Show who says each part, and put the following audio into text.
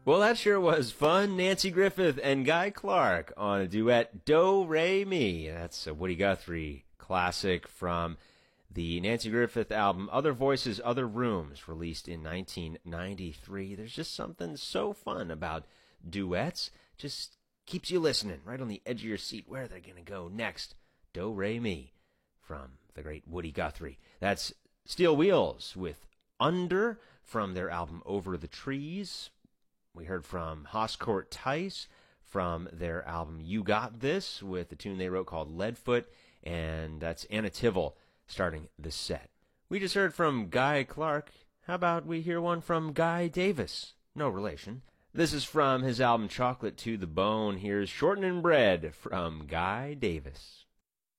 Speaker 1: Well, that sure was fun. Nancy Griffith and Guy Clark on a duet, Do, Re, Mi. That's a Woody Guthrie classic from the Nancy Griffith album, Other Voices, Other Rooms, released in 1993. There's just something so fun about duets. Just keeps you listening, right on the edge of your seat. Where are they going to go next? Do, Re, Mi from the great Woody Guthrie. That's Steel Wheels with Under from their album Over the Trees. We heard from Hoscourt Tice from their album You Got This with the tune they wrote called Leadfoot, and that's Anna Tivell starting the set. We just heard from Guy Clark. How about we hear one from Guy Davis? No relation. This is from his album Chocolate to the Bone. Here's Shortening Bread from Guy Davis.